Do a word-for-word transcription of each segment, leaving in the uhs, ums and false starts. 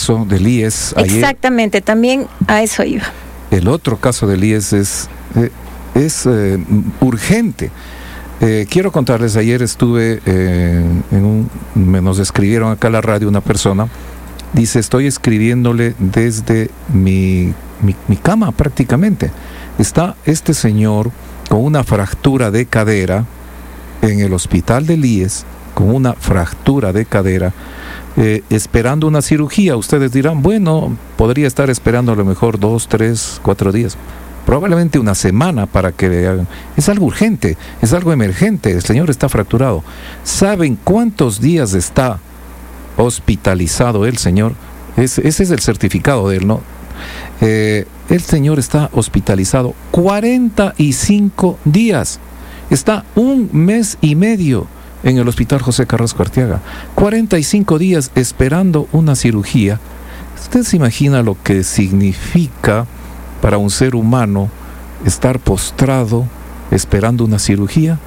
caso del I E S ayer. Exactamente, también a eso iba. El otro caso del I E S es, eh, es eh, urgente. Eh, quiero contarles, ayer estuve eh, en un, me nos escribieron acá a la radio una persona, dice, estoy escribiéndole desde mi, mi, mi cama prácticamente. Está este señor con una fractura de cadera en el hospital del I E S, con una fractura de cadera, eh, esperando una cirugía. Ustedes dirán, bueno, podría estar esperando a lo mejor dos, tres, cuatro días. Probablemente una semana para que le hagan. Es algo urgente, es algo emergente. El señor está fracturado. ¿Saben cuántos días está hospitalizado el señor? Es, ese es el certificado de él, ¿no? Eh, el señor está hospitalizado cuarenta y cinco días. Está un mes y medio en el Hospital José Carrasco Arteaga. cuarenta y cinco días esperando una cirugía. ¿Usted se imagina lo que significa para un ser humano estar postrado esperando una cirugía?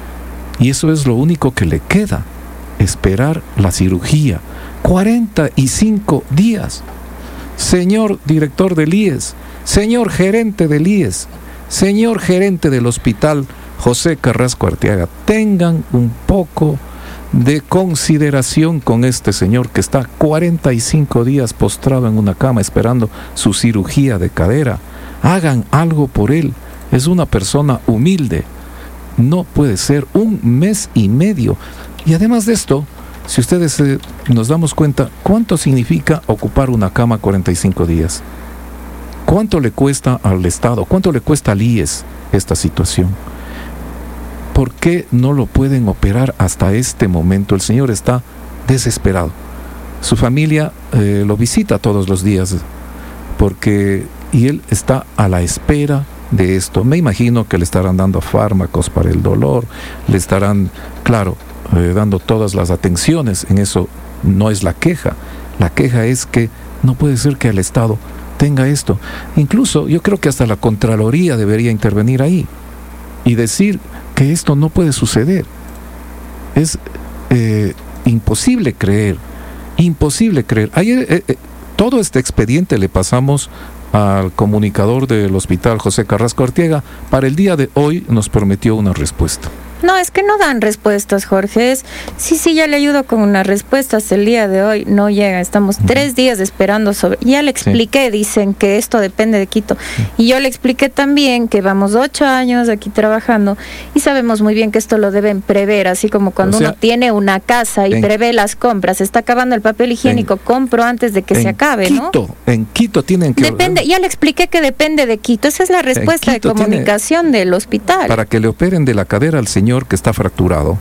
Y eso es lo único que le queda, esperar la cirugía. cuarenta y cinco días. Señor director del I E S, señor gerente del I E S, señor gerente del Hospital José Carrasco Arteaga, tengan un poco de consideración con este señor que está cuarenta y cinco días postrado en una cama esperando su cirugía de cadera. Hagan algo por él. Es una persona humilde. No puede ser un mes y medio. Y además de esto, si ustedes eh, nos damos cuenta, ¿cuánto significa ocupar una cama cuarenta y cinco días? ¿Cuánto le cuesta al Estado? ¿Cuánto le cuesta al I E S esta situación? ¿Por qué no lo pueden operar hasta este momento? El señor está desesperado. Su familia eh, lo visita todos los días porque y él está a la espera de esto. Me imagino que le estarán dando fármacos para el dolor, le estarán, claro, eh, dando todas las atenciones. En eso no es la queja. La queja es que no puede ser que el Estado tenga esto. Incluso yo creo que hasta la Contraloría debería intervenir ahí y decir que esto no puede suceder. Es eh, imposible creer, imposible creer. Ayer eh, eh, todo este expediente le pasamos al comunicador del Hospital José Carrasco Arteaga. Para el día de hoy nos prometió una respuesta. No, es que no dan respuestas, Jorge. Es, sí, sí, ya le ayudo con unas respuestas. El día de hoy no llega. Estamos uh-huh. tres días esperando sobre... Ya le expliqué, sí. Dicen que esto depende de Quito. Uh-huh. Y yo le expliqué también que vamos ocho años aquí trabajando y sabemos muy bien que esto lo deben prever, así como cuando o sea, uno tiene una casa y en, prevé las compras. Se está acabando el papel higiénico, en, compro antes de que se acabe, Quito, ¿no? En Quito tienen que... Depende, ya le expliqué que depende de Quito. Esa es la respuesta de comunicación tiene, del hospital. Para que le operen de la cadera al señor que está fracturado.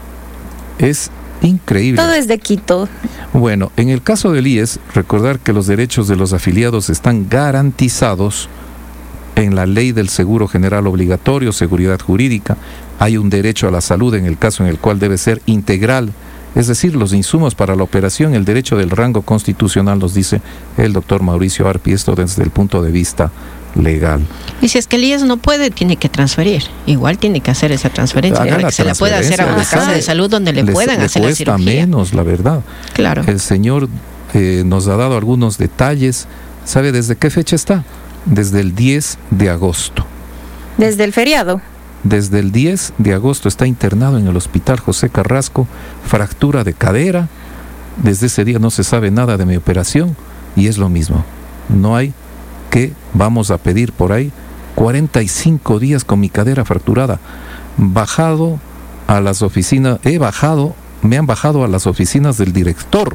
Es increíble. Todo es de Quito. Bueno, en el caso del I E S, recordar que los derechos de los afiliados están garantizados en la Ley del Seguro General Obligatorio, Seguridad Jurídica. Hay un derecho a la salud en el caso en el cual debe ser integral, es decir, los insumos para la operación, el derecho del rango constitucional, nos dice el doctor Mauricio Arpi, esto desde el punto de vista legal. Y si es que el I E S no puede, tiene que transferir. Igual tiene que hacer esa transferencia. Haga la se la puede hacer a una casa de salud donde le les, puedan le hacer la cuesta cirugía. menos, la verdad. Claro. El señor eh, nos ha dado algunos detalles. ¿Sabe desde qué fecha está? Desde el diez de agosto. Desde el feriado. Desde el diez de agosto está internado en el Hospital José Carrasco, fractura de cadera. Desde ese día no se sabe nada de mi operación y es lo mismo. No hay que vamos a pedir por ahí cuarenta y cinco días con mi cadera fracturada. Bajado a las oficinas, he bajado, me han bajado a las oficinas del director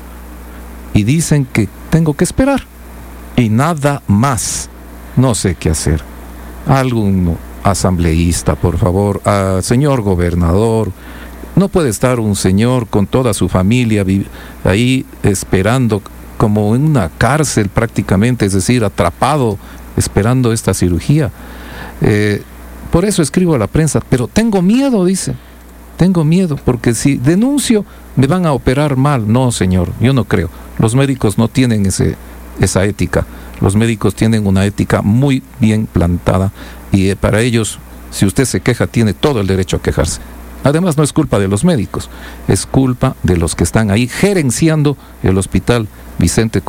y dicen que tengo que esperar y nada más. No sé qué hacer. Algún asambleísta, por favor, ah, señor gobernador, no puede estar un señor con toda su familia ahí esperando como en una cárcel prácticamente, es decir, atrapado, esperando esta cirugía. Eh, por eso escribo a la prensa, pero tengo miedo, dice, tengo miedo, porque si denuncio, me van a operar mal. No, señor, yo no creo. Los médicos no tienen ese, esa ética. Los médicos tienen una ética muy bien plantada y eh, para ellos, si usted se queja, tiene todo el derecho a quejarse. Además, no es culpa de los médicos, es culpa de los que están ahí gerenciando el hospital Vicente